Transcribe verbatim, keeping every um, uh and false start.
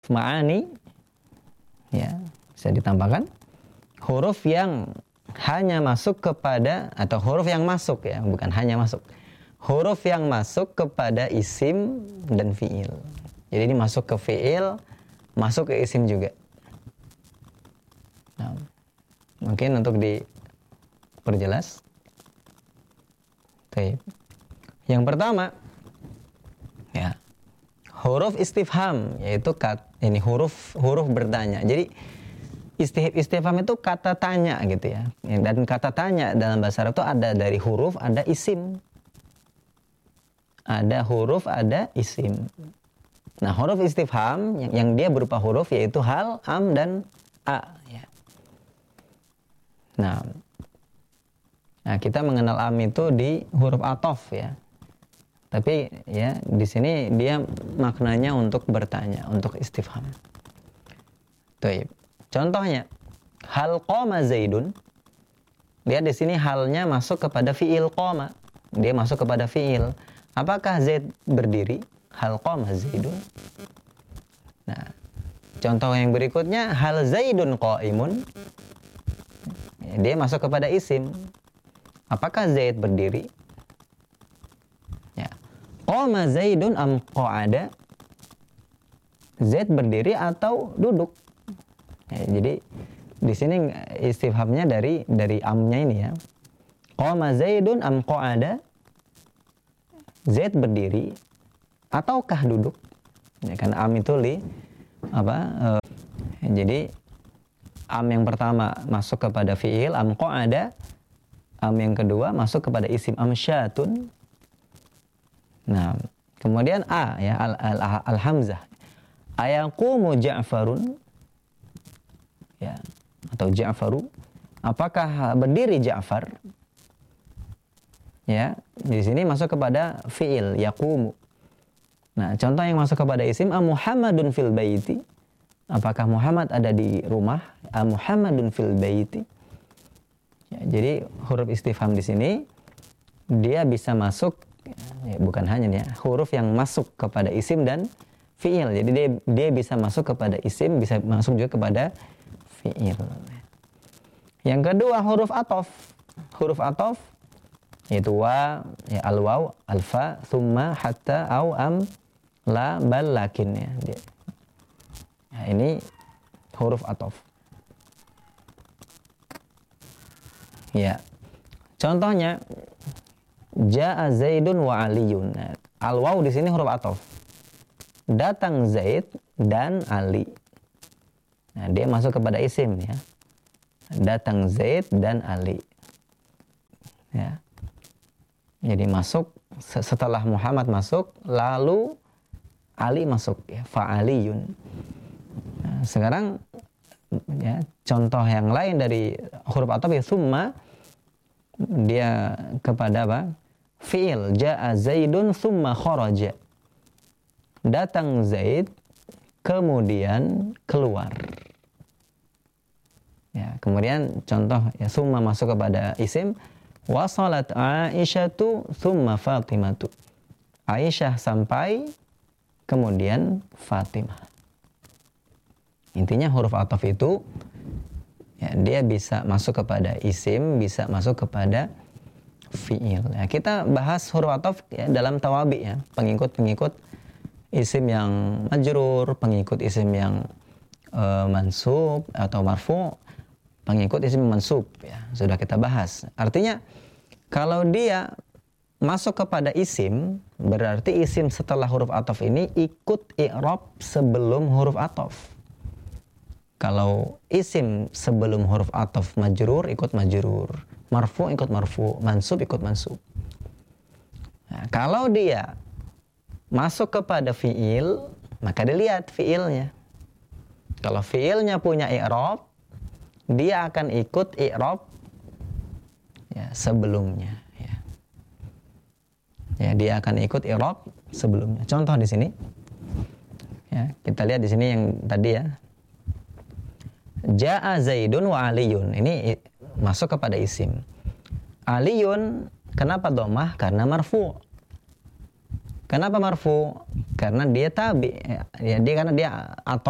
ma'ani, ya, bisa ditambahkan huruf yang hanya masuk kepada, atau huruf yang masuk ya, bukan hanya masuk, huruf yang masuk kepada isim dan fiil. Jadi ini masuk ke fiil, masuk ke isim juga. Nah, mungkin untuk diperjelas. Baik. Yang pertama, ya, huruf istifham, yaitu kat, ini huruf huruf bertanya. Jadi istif, istifham itu kata tanya gitu ya. Dan kata tanya dalam bahasa Arab itu ada dari huruf, ada isim. Ada huruf, ada isim. Nah, huruf istifham yang, yang dia berupa huruf yaitu hal, am, dan a. Ya. Nah, nah, kita mengenal am itu di huruf atof ya. Tapi ya di sini dia maknanya untuk bertanya, untuk istifham. Baik. Contohnya, hal qama Zaidun. Lihat di sini halnya masuk kepada fiil qama. Dia masuk kepada fiil. Apakah Zaid berdiri? Hal qama Zaidun. Nah, contoh yang berikutnya, hal Zaidun qaimun. Dia masuk kepada isim. Apakah Zaid berdiri? Ya. Qama Zaidun am qa'ada? Zaid berdiri atau duduk? Ya, jadi di sini istifhamnya dari dari amnya ini ya. Qama Zaidun am qa'ada? Zaid berdiri ataukah duduk? Ya, kan am itu li apa? Uh, jadi am yang pertama masuk kepada fiil, am qa'ada. Am yang kedua masuk kepada isim, am syatun. Nah, kemudian a ya, al, al, al hamzah. Ayaqumu Ja'farun? Ya, atau Ja'faru. Apakah berdiri Ja'far? Ya, di sini masuk kepada fiil, yaqumu. Nah, contoh yang masuk kepada isim, am Muhammadun fil baiti? Apakah Muhammad ada di rumah? Am Muhammadun fil baiti? Ya, jadi huruf istifham di sini dia bisa masuk, ya, bukan hanya ya, huruf yang masuk kepada isim dan fiil. Jadi dia dia bisa masuk kepada isim, bisa masuk juga kepada fiil. Yang kedua huruf atof. Huruf atof yaitu wa, ya, al-waw, al-fa, thumma, hatta, au, am, la, bal, lakin ya. Dia. Nah, ini huruf atof. Ya. Contohnya Ja'a Zaidun wa Aliyun. Nah, al-waw di sini huruf atof. Datang Zaid dan Ali. Nah, dia masuk kepada isim ya. Datang Zaid dan Ali. Ya. Jadi masuk setelah Muhammad masuk, lalu Ali masuk ya, fa'aliyun. Nah, sekarang ya, contoh yang lain dari huruf atof ya, summa, dia kepada apa? Fi'il, ja'a Zaidun summa kharaja. Datang Zaid kemudian keluar. Ya, kemudian contoh ya, summa masuk kepada isim, wasalat Aisyatu summa Fatimatu. Aisyah sampai kemudian Fatimah. Intinya huruf atof itu ya, dia bisa masuk kepada isim, bisa masuk kepada fiil. Ya, kita bahas huruf atof ya, dalam tawabi ya, pengikut-pengikut isim yang majrur, pengikut isim yang uh, mansub atau marfu, pengikut isim mansub ya, sudah kita bahas. Artinya kalau dia masuk kepada isim, berarti isim setelah huruf atof ini ikut i'rab sebelum huruf atof. Kalau isim sebelum huruf atof majrur ikut majrur, marfu ikut marfu, mansub ikut mansub. Nah, kalau dia masuk kepada fiil, maka dilihat fiilnya. Kalau fiilnya punya i'rab, dia akan ikut i'rab ya, sebelumnya. Ya. ya, dia akan ikut i'rab sebelumnya. Contoh di sini, ya, kita lihat di sini yang tadi ya. Ja'a Zaidun wa Aliyun. Ini masuk kepada isim. Aliyun, kenapa dhammah? Karena marfu. Kenapa marfu? Karena dia tabi. Ya, dia karena dia atau